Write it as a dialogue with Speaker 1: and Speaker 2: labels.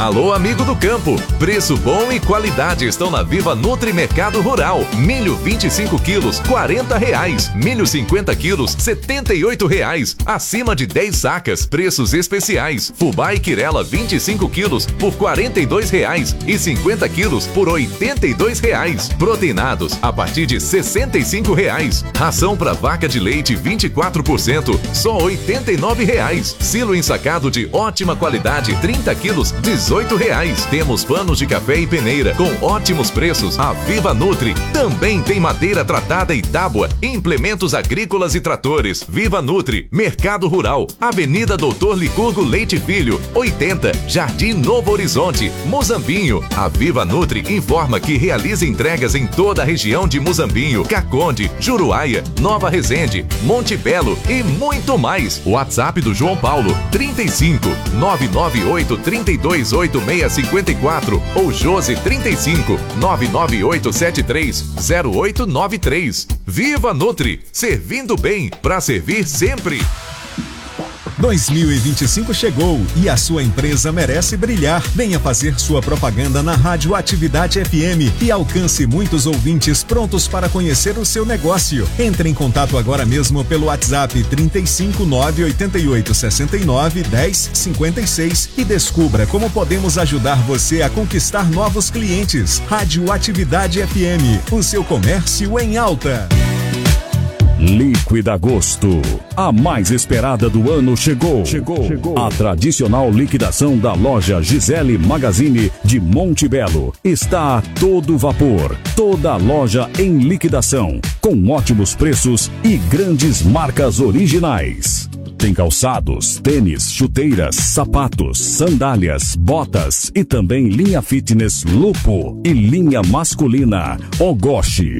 Speaker 1: Alô, amigo do campo. Preço bom e qualidade estão na Viva Nutri Mercado Rural. Milho 25 quilos, R$40. Milho 50 quilos, R$78. Acima de 10 sacas, preços especiais. Fubá e Quirela 25 quilos por R$42 e 50 quilos por R$82. Proteinados a partir de R$65. Ração para vaca de leite 24%, só R$89. Silo ensacado de ótima qualidade 30 quilos, R$18. Temos panos de café e peneira com ótimos preços. A Viva Nutri também tem madeira tratada e tábua, implementos agrícolas e tratores. Viva Nutri, Mercado Rural, Avenida Doutor Licurgo Leite Filho, 80, Jardim Novo Horizonte, Muzambinho. A Viva Nutri informa que realiza entregas em toda a região de Muzambinho, Caconde, Juruáia, Nova Resende, Monte Belo e muito mais. WhatsApp do João Paulo, 35 998 32 8654 ou Josi 35 998 73 0893. Viva Nutri, servindo bem para servir sempre.
Speaker 2: 2025 chegou e a sua empresa merece brilhar. Venha fazer sua propaganda na Rádio Atividade FM e alcance muitos ouvintes prontos para conhecer o seu negócio. Entre em contato agora mesmo pelo WhatsApp 35 988 69 10 56 e descubra como podemos ajudar você a conquistar novos clientes. Rádio Atividade FM, o seu comércio em alta.
Speaker 3: Líquida Agosto, a mais esperada do ano chegou. A tradicional liquidação da loja Gisele Magazine de Monte Belo está a todo vapor. Toda a loja em liquidação, com ótimos preços e grandes marcas originais. Tem calçados, tênis, chuteiras, sapatos, sandálias, botas e também linha fitness Lupo e linha masculina Ogoshi.